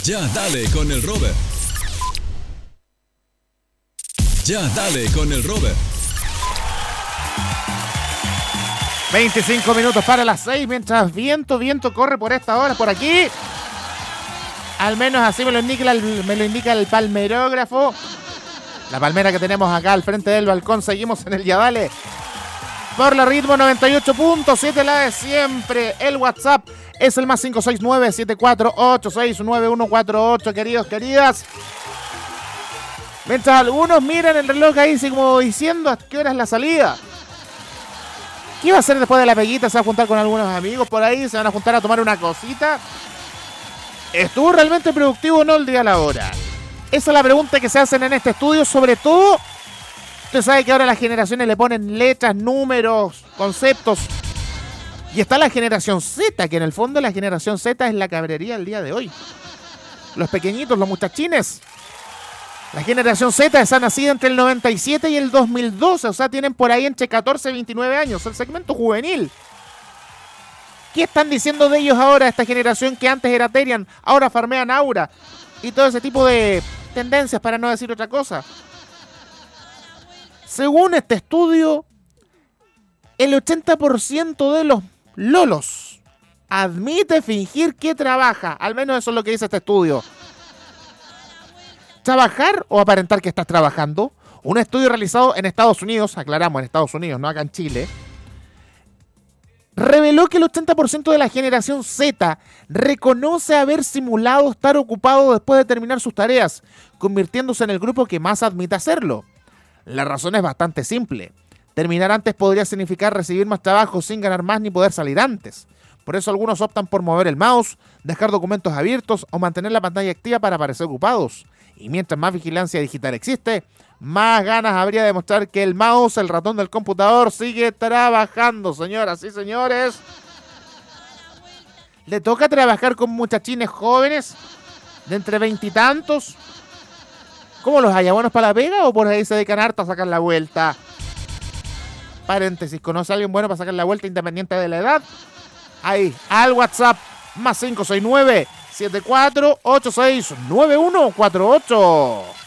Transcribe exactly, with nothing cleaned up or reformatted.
Ya dale con el Robert. Ya dale con el Robert. veinticinco minutos para las seis, mientras viento, viento corre por esta hora, por aquí. Al menos así me lo indica el, me lo indica el palmerógrafo. La palmera que tenemos acá al frente del balcón. Seguimos en el Ya Dale por la Ritmo noventa y ocho punto siete, la de siempre. El WhatsApp es el más cinco seis nueve, siete cuatro ocho seis, nueve uno cuatro ocho, queridos, queridas. Mientras algunos miran el reloj ahí, así como diciendo a qué hora es la salida. ¿Qué va a hacer después de la peguita? ¿Se va a juntar con algunos amigos por ahí? ¿Se van a juntar a tomar una cosita? ¿Estuvo realmente productivo o no el día a la hora? Esa es la pregunta que se hacen en este estudio. Sobre todo, usted sabe que ahora las generaciones le ponen letras, números, conceptos. Y está la generación Z, que en el fondo la generación Z es la cabrería el día de hoy. Los pequeñitos, los muchachines. La generación Z está nacida entre el noventa y siete y el dos mil doce, o sea, tienen por ahí entre catorce y veintinueve años, el segmento juvenil. ¿Qué están diciendo de ellos ahora, esta generación que antes era Terian, ahora farmean Aura? Y todo ese tipo de tendencias, para no decir otra cosa. Según este estudio, el ochenta por ciento de los lolos admite fingir que trabaja. Al menos eso es lo que dice este estudio. ¿Trabajar o aparentar que estás trabajando? Un estudio realizado en Estados Unidos, aclaramos, en Estados Unidos, no acá en Chile, reveló que el ochenta por ciento de la generación Z reconoce haber simulado estar ocupado después de terminar sus tareas, convirtiéndose en el grupo que más admite hacerlo. La razón es bastante simple. Terminar antes podría significar recibir más trabajo sin ganar más ni poder salir antes. Por eso algunos optan por mover el mouse, dejar documentos abiertos o mantener la pantalla activa para parecer ocupados. Y mientras más vigilancia digital existe, más ganas habría de mostrar que el mouse, el ratón del computador, sigue trabajando, señoras y señores. ¿Le toca trabajar con muchachines jóvenes de entre veintitantos? ¿Cómo los haya? ¿Buenos para la pega o por ahí se dedican harto a sacar la vuelta? Paréntesis, ¿conoce a alguien bueno para sacar la vuelta independiente de la edad? Ahí, al WhatsApp, más cinco seis nueve, siete cuatro ocho seis, nueve uno cuatro ocho.